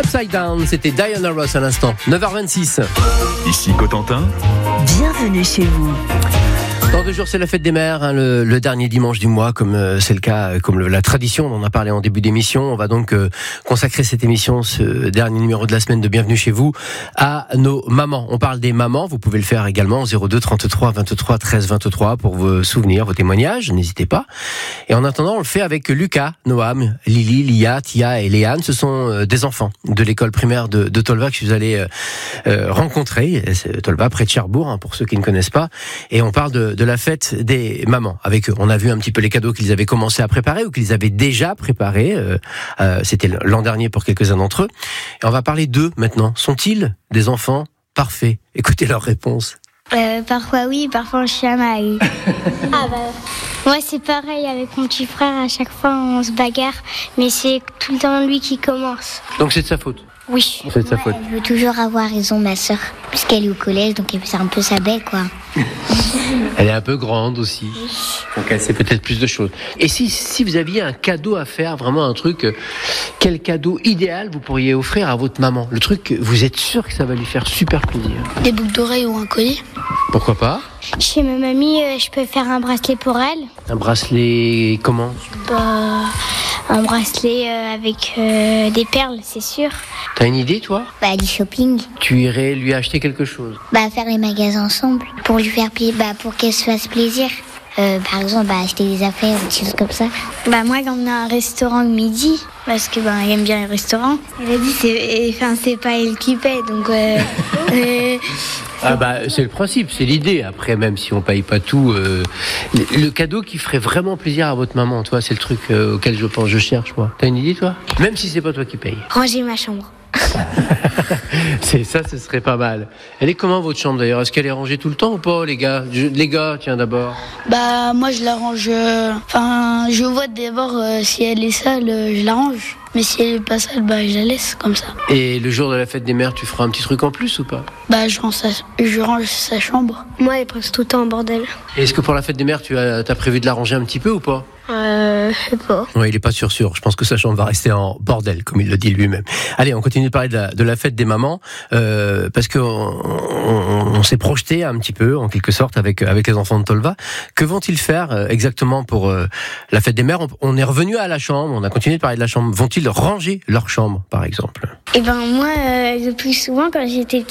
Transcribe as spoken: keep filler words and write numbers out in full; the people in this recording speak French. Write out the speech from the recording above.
Upside Down, c'était Diana Ross à l'instant, neuf heures vingt-six. Ici Cotentin. Bienvenue chez vous. Dans deux jours, c'est la fête des mères, hein, le, le dernier dimanche du mois, comme euh, c'est le cas, comme le, la tradition. On en a parlé en début d'émission. On va donc euh, consacrer cette émission, ce dernier numéro de la semaine de Bienvenue chez vous, à nos mamans. On parle des mamans. Vous pouvez le faire également au zéro deux trente-trois vingt-trois treize vingt-trois pour vos souvenirs, vos témoignages. N'hésitez pas. Et en attendant, on le fait avec Lucas, Noam, Lily, Lia, Tia et Léane. Ce sont euh, des enfants de l'école primaire de, de Tolva que vous allez euh, euh, rencontrer. C'est Tolva, près de Cherbourg, hein, pour ceux qui ne connaissent pas. Et on parle de de la fête des mamans avec eux. On a vu un petit peu les cadeaux qu'ils avaient commencé à préparer ou qu'ils avaient déjà préparés. Euh, euh, c'était l'an dernier pour quelques-uns d'entre eux. Et on va parler d'eux maintenant. Sont-ils des enfants parfaits? Écoutez leurs réponses. Euh, parfois oui, parfois on chamaille. Ah bah, moi c'est pareil avec mon petit frère, à chaque fois on se bagarre, mais c'est tout le temps lui qui commence. Donc c'est de sa faute? Oui. C'est de sa faute. Elle veut toujours avoir raison, ma sœur, puisqu'elle est au collège, donc c'est un peu sa belle, quoi. Elle est un peu grande aussi, donc elle sait peut-être plus de choses. Et si, si vous aviez un cadeau à faire, vraiment un truc, euh, quel cadeau idéal vous pourriez offrir à votre maman? Le truc, vous êtes sûr que ça va lui faire super plaisir? Des boucles d'oreilles ou un collier. Pourquoi pas? Chez ma mamie, euh, je peux faire un bracelet pour elle. Un bracelet comment? Bah, un bracelet euh, avec euh, des perles, c'est sûr. T'as une idée, toi? Bah, du shopping. Tu irais lui acheter quelque chose? Bah, faire les magasins ensemble, pour lui faire plaisir, bah, pour qu'elle se fasse plaisir. Euh, par exemple, bah, acheter des affaires ou des choses comme ça. Bah, moi, quand on a un restaurant le midi, parce que bah, elle aime bien les restaurants. Elle a dit, c'est, enfin, c'est pas elle qui paie, donc. Euh, euh, Ah bah c'est le principe, c'est l'idée. Après, même si on paye pas tout, euh, le, le cadeau qui ferait vraiment plaisir à votre maman, toi, c'est le truc euh, auquel je pense, je cherche, moi. T'as une idée, toi? Même si c'est pas toi qui paye. Ranger ma chambre. C'est ça, ce serait pas mal. Elle est comment votre chambre d'ailleurs? Est-ce qu'elle est rangée tout le temps ou pas, les gars? Je, les gars, tiens d'abord. Bah moi je la range. Enfin, euh, je vois d'abord euh, si elle est sale, euh, je la range. Mais si elle est pas sale, bah je la laisse comme ça. Et le jour de la fête des mères, tu feras un petit truc en plus ou pas? Bah je range sa, je range sa chambre. Moi, elle est presque tout le temps en bordel. Et est-ce que pour la fête des mères, tu as, t'as prévu de la ranger un petit peu ou pas? Euh, je sais pas. Ouais, il est pas sûr sûr. Je pense que sa chambre va rester en bordel, comme il le dit lui-même. Allez, on continue de parler de la, de la fête des mamans, euh, parce que on, on, on s'est projeté un petit peu, en quelque sorte, avec avec les enfants de Tolva. Que vont-ils faire euh, exactement pour euh, la fête des mères? on, on est revenu à la chambre, on a continué de parler de la chambre. Vont-ils ranger leur chambre, par exemple? Et ben moi, euh, le plus souvent quand j'étais